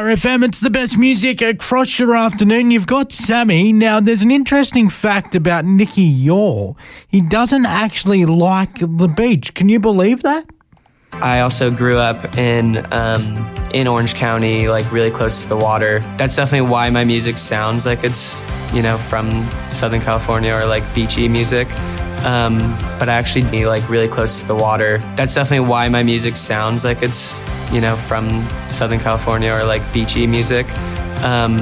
RFM, it's the best music across your afternoon. You've got Sammy. Now, there's an interesting fact about Nicky Yall. He doesn't actually like the beach. Can you believe that? I also grew up in Orange County, like really close to the water. That's definitely why my music sounds like it's, from Southern California or like beachy music. But I actually be like really close to the water. That's definitely why my music sounds like it's, from Southern California or like beachy music.